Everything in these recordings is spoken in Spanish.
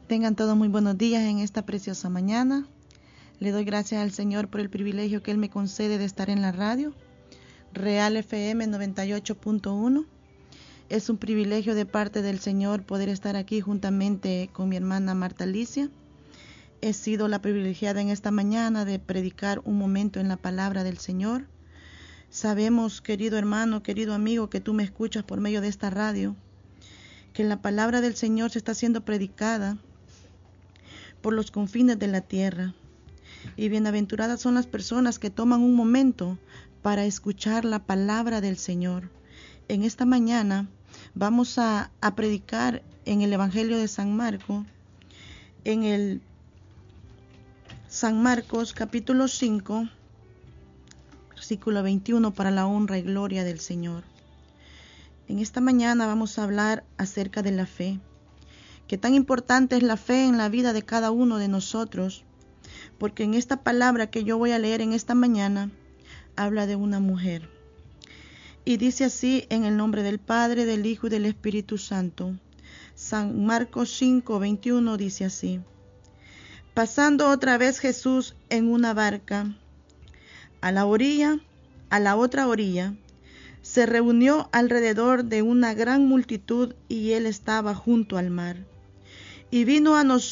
Tengan todos muy buenos días en esta preciosa mañana. Le doy gracias al Señor por el privilegio que Él me concede de estar en la radio, Real FM 98.1. Es un privilegio de parte del Señor poder estar aquí juntamente con mi hermana Marta Alicia. He sido la privilegiada en esta mañana de predicar un momento en la palabra del Señor. Sabemos, querido hermano, querido amigo, que tú me escuchas por medio de esta radio, que la palabra del Señor se está siendo predicada por los confines de la tierra. Y bienaventuradas son las personas que toman un momento para escuchar la palabra del Señor. En esta mañana vamos a predicar en el Evangelio de San Marcos, en el San Marcos capítulo 5, versículo 21, para la honra y gloria del Señor. En esta mañana vamos a hablar acerca de la fe. Qué tan importante es la fe en la vida de cada uno de nosotros, porque en esta palabra que yo voy a leer en esta mañana, habla de una mujer. Y dice así, en el nombre del Padre, del Hijo y del Espíritu Santo. San Marcos 5, 21 dice así: pasando otra vez Jesús en una barca, a la otra orilla, se reunió alrededor de una gran multitud y él estaba junto al mar. Y vino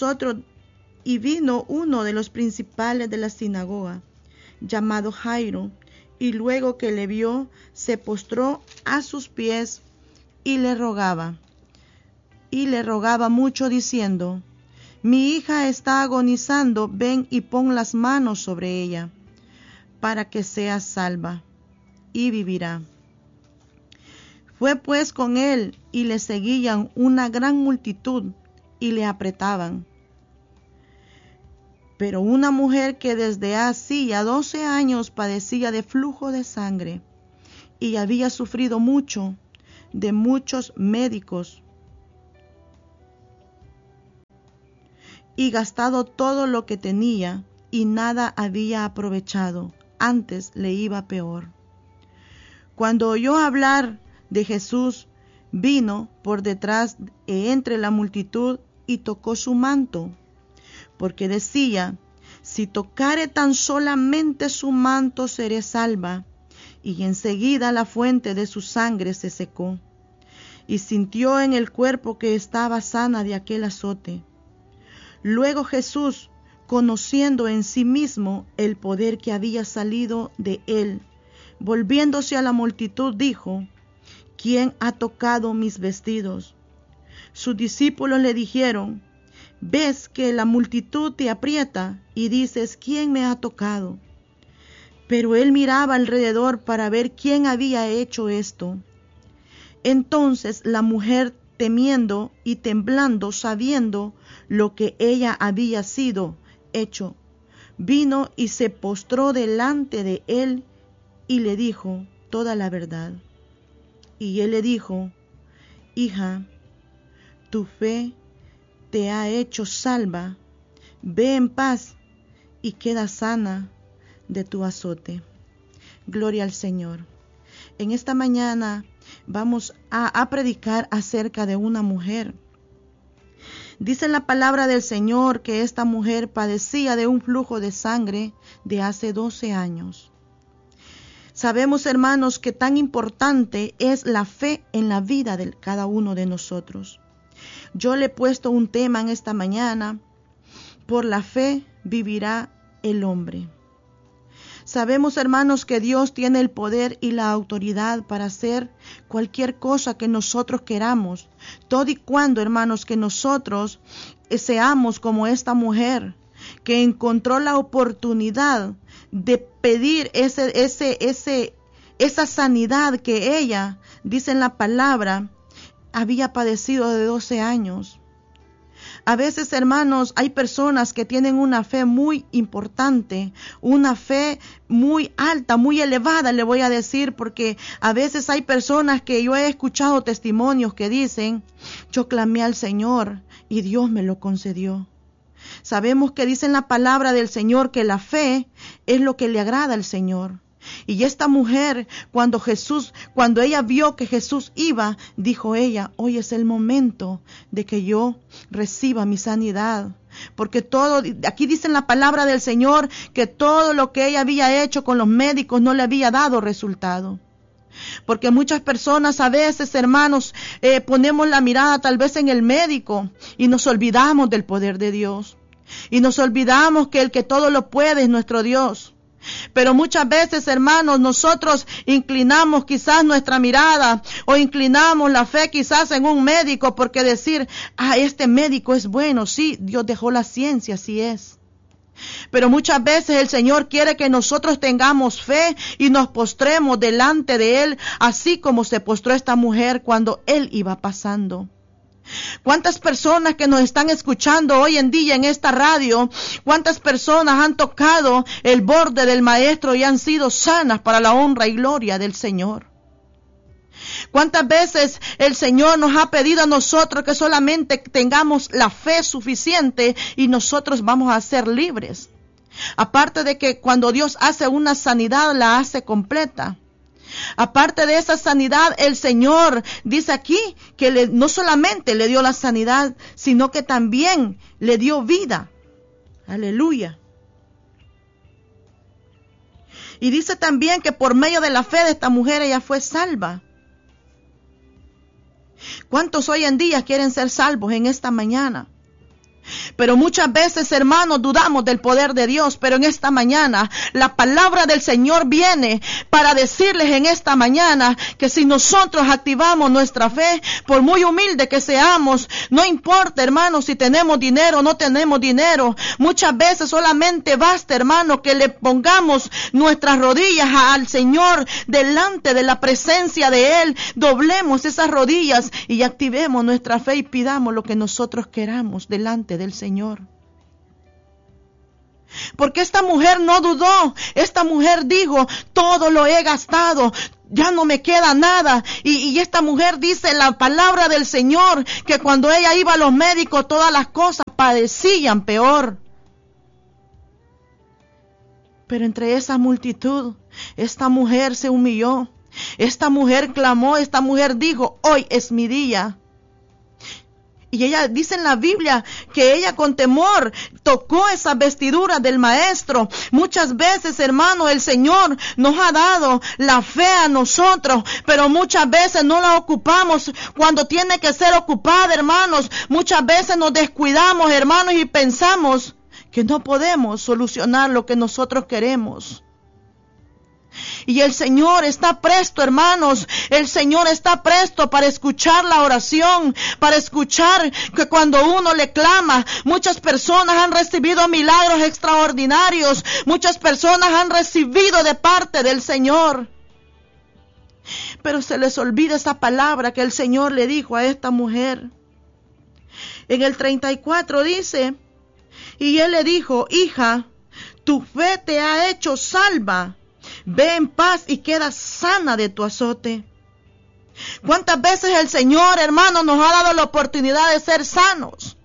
uno de los principales de la sinagoga, llamado Jairo, y luego que le vio, se postró a sus pies y le rogaba mucho, diciendo: mi hija está agonizando, ven y pon las manos sobre ella, para que sea salva, y vivirá. Fue pues con él, y le seguían una gran multitud, y le apretaban. Pero una mujer que desde hacía 12 años padecía de flujo de sangre, y había sufrido mucho de muchos médicos, y gastado todo lo que tenía, y nada había aprovechado, antes le iba peor. Cuando oyó hablar de Jesús, vino por detrás entre la multitud y tocó su manto, porque decía: si tocare tan solamente su manto, seré salva. Y enseguida la fuente de su sangre se secó, y sintió en el cuerpo que estaba sana de aquel azote. Luego Jesús, conociendo en sí mismo el poder que había salido de él, volviéndose a la multitud, dijo: ¿quién ha tocado mis vestidos? Sus discípulos le dijeron: ves que la multitud te aprieta y dices: ¿quién me ha tocado? Pero él miraba alrededor para ver quién había hecho esto. Entonces la mujer, temiendo y temblando, sabiendo lo que ella había sido hecho, vino y se postró delante de él y le dijo toda la verdad. Y él le dijo: hija, tu fe te ha hecho salva, ve en paz y queda sana de tu azote. Gloria al Señor. En esta mañana vamos a predicar acerca de una mujer. Dice la palabra del Señor que esta mujer padecía de un flujo de sangre de hace 12 años. Sabemos, hermanos, que tan importante es la fe en la vida de cada uno de nosotros. Yo le he puesto un tema en esta mañana: por la fe vivirá el hombre. Sabemos, hermanos, que Dios tiene el poder y la autoridad para hacer cualquier cosa que nosotros queramos, todo y cuando, hermanos, que nosotros seamos como esta mujer que encontró la oportunidad de pedir esa sanidad que ella, dice en la palabra, había padecido de 12 años. A veces, hermanos, hay personas que tienen una fe muy importante, una fe muy alta, muy elevada, le voy a decir, porque a veces hay personas que yo he escuchado testimonios que dicen: yo clamé al Señor y Dios me lo concedió. Sabemos que dice en la palabra del Señor que la fe es lo que le agrada al Señor. Y esta mujer, cuando ella vio que Jesús iba, dijo ella, hoy es el momento de que yo reciba mi sanidad. Porque todo, aquí dice en la palabra del Señor, que todo lo que ella había hecho con los médicos no le había dado resultado. Porque muchas personas a veces, hermanos, ponemos la mirada tal vez en el médico y nos olvidamos del poder de Dios. Y nos olvidamos que el que todo lo puede es nuestro Dios. Pero muchas veces, hermanos, nosotros inclinamos quizás nuestra mirada o inclinamos la fe quizás en un médico porque decir, este médico es bueno, sí, Dios dejó la ciencia, así es. Pero muchas veces el Señor quiere que nosotros tengamos fe y nos postremos delante de Él, así como se postró esta mujer cuando Él iba pasando. ¿Cuántas personas que nos están escuchando hoy en día en esta radio, cuántas personas han tocado el borde del Maestro y han sido sanas para la honra y gloria del Señor? ¿Cuántas veces el Señor nos ha pedido a nosotros que solamente tengamos la fe suficiente y nosotros vamos a ser libres? Aparte de que cuando Dios hace una sanidad, la hace completa. Aparte de esa sanidad, el Señor dice aquí que no solamente le dio la sanidad, sino que también le dio vida. Aleluya. Y dice también que por medio de la fe de esta mujer ella fue salva. ¿Cuántos hoy en día quieren ser salvos en esta mañana? Pero muchas veces, hermanos, dudamos del poder de Dios, pero en esta mañana la palabra del Señor viene para decirles en esta mañana que si nosotros activamos nuestra fe, por muy humilde que seamos, no importa, hermanos, si tenemos dinero o no tenemos dinero, muchas veces solamente basta, hermano, que le pongamos nuestras rodillas al Señor delante de la presencia de Él, doblemos esas rodillas y activemos nuestra fe y pidamos lo que nosotros queramos delante del Señor. Porque esta mujer no dudó, esta mujer dijo, todo lo he gastado, ya no me queda nada. Y esta mujer dice la palabra del Señor, que cuando ella iba a los médicos todas las cosas parecían peor. Pero entre esa multitud, esta mujer se humilló, esta mujer clamó, esta mujer dijo, hoy es mi día. Y ella dice en la Biblia que ella con temor tocó esas vestiduras del Maestro. Muchas veces, hermano, el Señor nos ha dado la fe a nosotros, pero muchas veces no la ocupamos cuando tiene que ser ocupada, hermanos. Muchas veces nos descuidamos, hermanos, y pensamos que no podemos solucionar lo que nosotros queremos. Y el Señor está presto, hermanos, el Señor está presto para escuchar la oración, para escuchar que cuando uno le clama, muchas personas han recibido milagros extraordinarios, muchas personas han recibido de parte del Señor. Pero se les olvida esa palabra que el Señor le dijo a esta mujer. En el 34 dice, y Él le dijo, hija, tu fe te ha hecho salva. Ve en paz y queda sana de tu azote. ¿Cuántas veces el Señor, hermano, nos ha dado la oportunidad de ser sanos?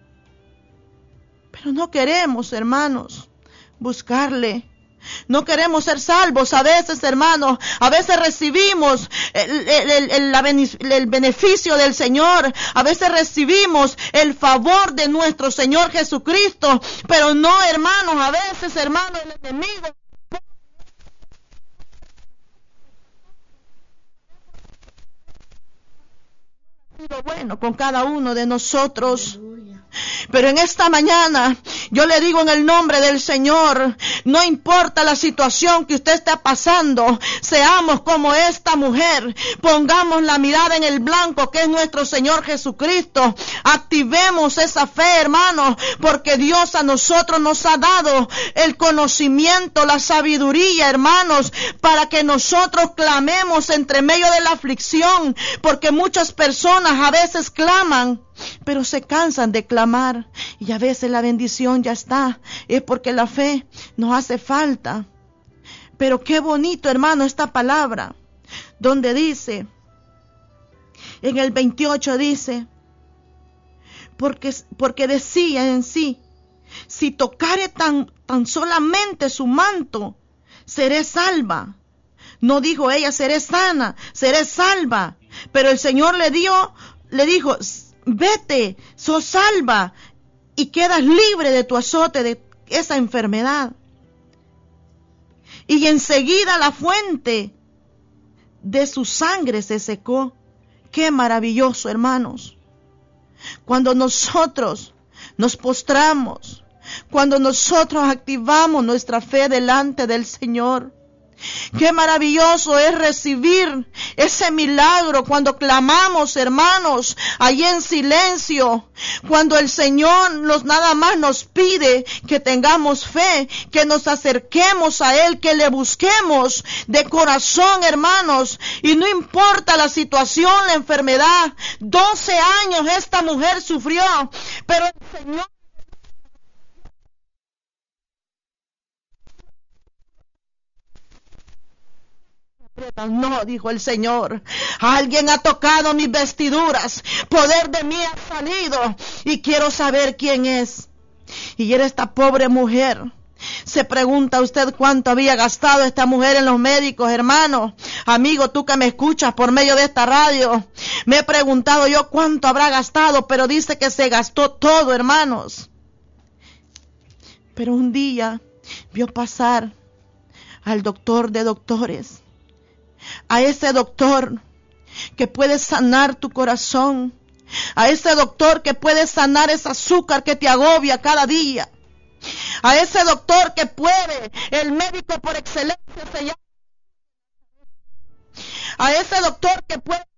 Pero no queremos, hermanos, buscarle. No queremos ser salvos. A veces, hermanos, a veces recibimos el beneficio del Señor. A veces recibimos el favor de nuestro Señor Jesucristo. Pero no, hermanos, a veces, hermanos, el enemigo bueno con cada uno de nosotros. Pero en esta mañana yo le digo en el nombre del Señor, no importa la situación que usted esté pasando, seamos como esta mujer, pongamos la mirada en el blanco que es nuestro Señor Jesucristo, activemos esa fe, hermanos, porque Dios a nosotros nos ha dado el conocimiento, la sabiduría, hermanos, para que nosotros clamemos entre medio de la aflicción, porque muchas personas a veces claman, pero se cansan de clamar y a veces la bendición ya está, es porque la fe nos hace falta. Pero qué bonito, hermano, esta palabra, donde dice, en el 28 dice, porque decía en sí, si tocare tan solamente su manto, seré salva. No dijo ella, seré sana, seré salva. Pero el Señor le dijo, vete, sos salva y quedas libre de tu azote, de esa enfermedad. Y enseguida la fuente de su sangre se secó. Qué maravilloso, hermanos. Cuando nosotros nos postramos, cuando nosotros activamos nuestra fe delante del Señor, qué maravilloso es recibir ese milagro cuando clamamos, hermanos, allí en silencio, cuando el Señor nada más nos pide que tengamos fe, que nos acerquemos a Él, que le busquemos de corazón, hermanos, y no importa la situación, la enfermedad. 12 años esta mujer sufrió, pero el Señor no, dijo el Señor, alguien ha tocado mis vestiduras, poder de mí ha salido y quiero saber quién es. Y era esta pobre mujer. Se pregunta usted cuánto había gastado esta mujer en los médicos, hermano. Amigo, tú que me escuchas por medio de esta radio, me he preguntado yo cuánto habrá gastado, pero dice que se gastó todo, hermanos. Pero un día vio pasar al doctor de doctores, a ese doctor que puede sanar tu corazón, a ese doctor que puede sanar ese azúcar que te agobia cada día, a ese doctor que puede, el médico por excelencia se llama, a ese doctor que puede